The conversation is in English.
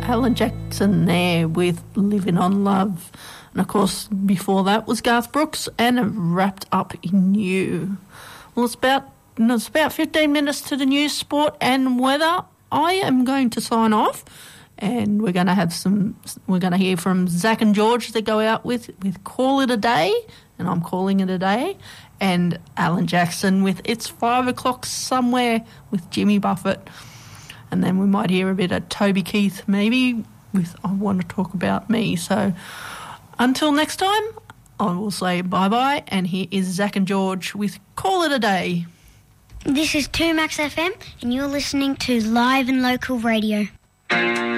Alan Jackson there with Living on Love. And, of course, before that was Garth Brooks and Wrapped Up in You. Well, it's about 15 minutes to the news, sport and weather. I am going to sign off, and we're going to hear from Zach and George that go out with Call It a Day, and I'm calling it a day, and Alan Jackson with It's 5 O'Clock Somewhere with Jimmy Buffett. And then we might hear a bit of Toby Keith maybe with I Want to Talk About Me. So until next time, I will say bye-bye, and here is Zach and George with Call It a Day. This is 2Max FM, and you're listening to Live and Local Radio.